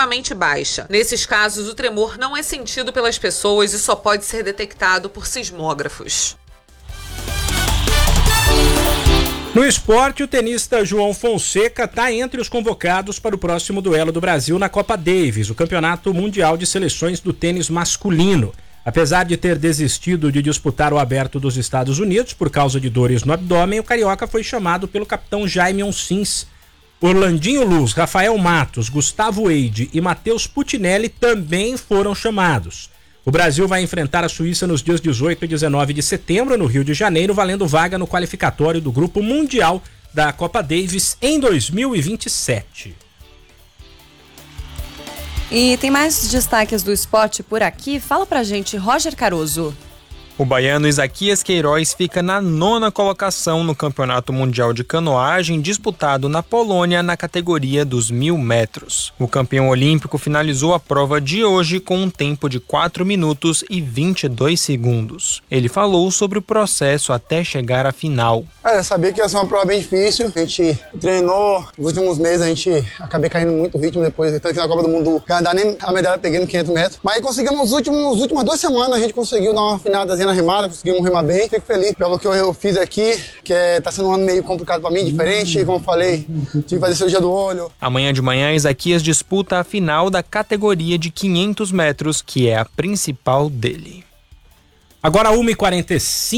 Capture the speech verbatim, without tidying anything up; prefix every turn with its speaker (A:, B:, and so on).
A: extremamente baixa. Nesses casos, o tremor não é sentido pelas pessoas e só pode ser detectado por sismógrafos.
B: No esporte, o tenista João Fonseca está entre os convocados para o próximo duelo do Brasil na Copa Davis, o Campeonato Mundial de Seleções do Tênis Masculino. Apesar de ter desistido de disputar o Aberto dos Estados Unidos por causa de dores no abdômen, o carioca foi chamado pelo capitão Jaime Onsins. Orlandinho Luz, Rafael Matos, Gustavo Eide e Matheus Putinelli também foram chamados. O Brasil vai enfrentar a Suíça nos dias dezoito e dezenove de setembro, no Rio de Janeiro, valendo vaga no qualificatório do Grupo Mundial da Copa Davis em dois mil e vinte e sete.
C: E tem mais destaques do esporte por aqui? Fala pra gente, Roger Caruso.
D: O baiano Isaquias Queiroz fica na nona colocação no Campeonato Mundial de Canoagem disputado na Polônia na categoria dos mil metros. O campeão olímpico finalizou a prova de hoje com um tempo de quatro minutos e vinte e dois segundos. Ele falou sobre o processo até chegar à final.
E: É, eu sabia que ia ser uma prova bem difícil. A gente treinou nos últimos meses, a gente acabei caindo muito ritmo depois, tanto que na Copa do Mundo Canadá nem a medalha peguei no quinhentos metros. Mas conseguimos nos últimos, nas últimas duas semanas, a gente conseguiu dar uma afinadazinha na remada, conseguimos remar bem. Fico feliz pelo que eu, eu fiz aqui, que é, tá sendo um ano meio complicado pra mim, diferente. Como eu falei, tive que fazer cirurgia do olho.
D: Amanhã de manhã, Isaquias disputa a final da categoria de quinhentos metros, que é a principal dele.
B: Agora uma e quarenta e cinco.